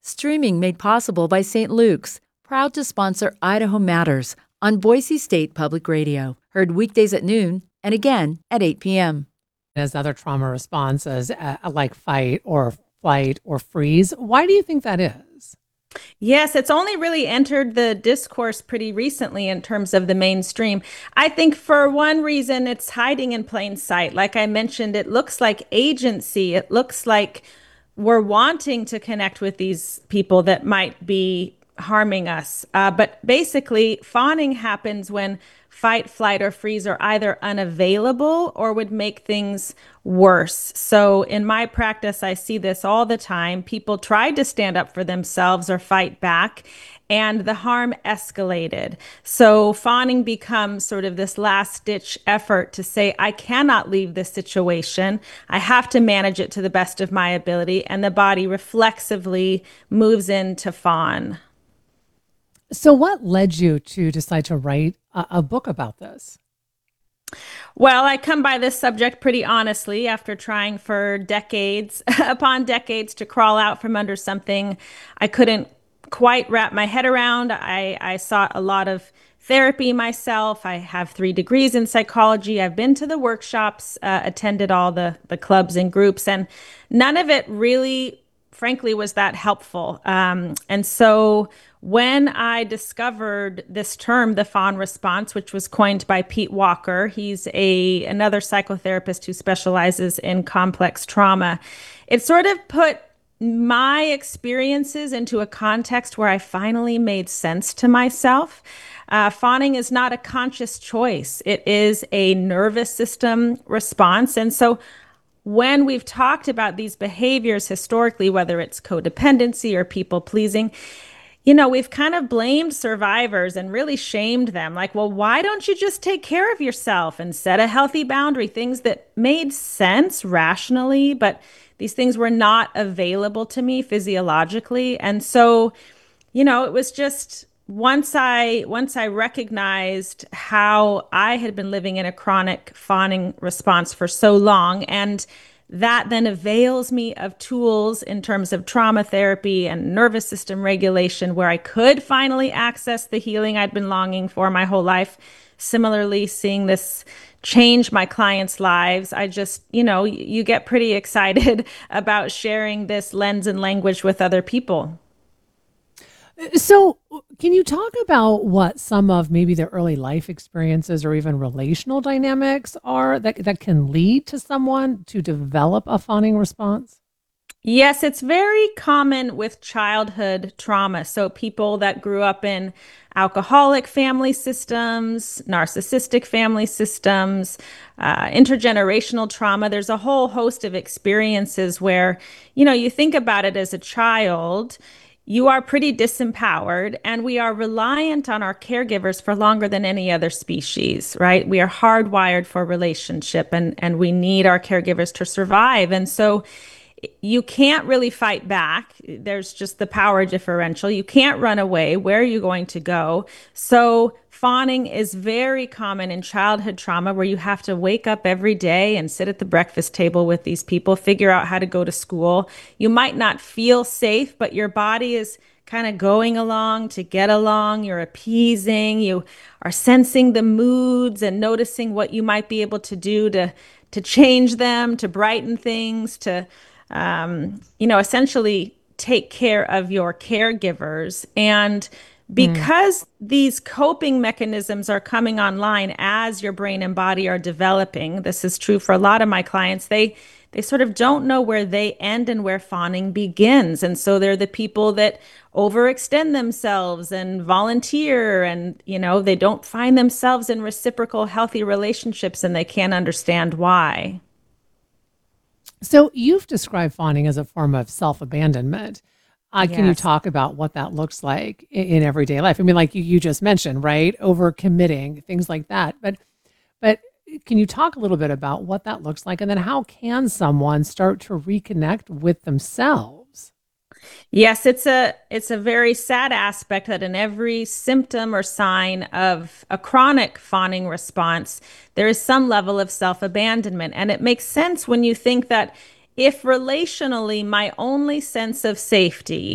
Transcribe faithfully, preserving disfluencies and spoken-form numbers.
Streaming made possible by Saint Luke's, proud to sponsor Idaho Matters on Boise State Public Radio. Heard weekdays at noon and again at eight p.m. As other trauma responses, uh, like fight or flight or freeze. Why do you think that is? Yes, it's only really entered the discourse pretty recently in terms of the mainstream. I think for one reason, it's hiding in plain sight. Like I mentioned, it looks like agency. It looks like we're wanting to connect with these people that might be harming us. Uh, but basically, fawning happens when fight, flight, or freeze are either unavailable or would make things worse. So in my practice, I see this all the time. People tried to stand up for themselves or fight back, and the harm escalated. So fawning becomes sort of this last-ditch effort to say, I cannot leave this situation. I have to manage it to the best of my ability, and the body reflexively moves into fawn. So what led you to decide to write a, a book about this? Well, I come by this subject pretty honestly after trying for decades upon decades to crawl out from under something I couldn't quite wrap my head around. I, I sought a lot of therapy myself. I have three degrees in psychology. I've been to the workshops, uh, attended all the, the clubs and groups, and none of it really, frankly, was that helpful. Um, and so when I discovered this term, the fawn response, which was coined by Pete Walker, he's a another psychotherapist who specializes in complex trauma, it sort of put my experiences into a context where I finally made sense to myself. Uh, fawning is not a conscious choice. It is a nervous system response. And so when we've talked about these behaviors historically, whether it's codependency or people pleasing, you know, we've kind of blamed survivors and really shamed them. Like, well, why don't you just take care of yourself and set a healthy boundary? Things that made sense rationally, but these things were not available to me physiologically. And so, you know, it was just once I once I recognized how I had been living in a chronic fawning response for so long, and that then avails me of tools in terms of trauma therapy and nervous system regulation, where I could finally access the healing I'd been longing for my whole life. Similarly, seeing this change my clients' lives, I just, you know, you get pretty excited about sharing this lens and language with other people. So can you talk about what some of maybe the early life experiences or even relational dynamics are that, that can lead to someone to develop a fawning response? Yes, it's very common with childhood trauma. So people that grew up in alcoholic family systems, narcissistic family systems, uh, intergenerational trauma. There's a whole host of experiences where, you know, you think about it as a child, you are pretty disempowered, and we are reliant on our caregivers for longer than any other species, right? We are hardwired for relationship, and, and we need our caregivers to survive. And so you can't really fight back. There's just the power differential. You can't run away. Where are you going to go? So fawning is very common in childhood trauma, where you have to wake up every day and sit at the breakfast table with these people, figure out how to go to school. You might not feel safe, but your body is kind of going along to get along. You're appeasing. You are sensing the moods and noticing what you might be able to do to, to change them, to brighten things, to Um, you know, essentially take care of your caregivers. And because mm. these coping mechanisms are coming online as your brain and body are developing, this is true for a lot of my clients, they they sort of don't know where they end and where fawning begins. And so they're the people that overextend themselves and volunteer, and, you know, they don't find themselves in reciprocal, healthy relationships, and they can't understand why. So you've described fawning as a form of self-abandonment. Uh, Can you Yes. talk about what that looks like in, in everyday life? I mean, like you, you just mentioned, right? Overcommitting, things like that. But, but can you talk a little bit about what that looks like? And then how can someone start to reconnect with themselves? Yes, it's a it's a very sad aspect that in every symptom or sign of a chronic fawning response, there is some level of self-abandonment. And it makes sense when you think that if relationally my only sense of safety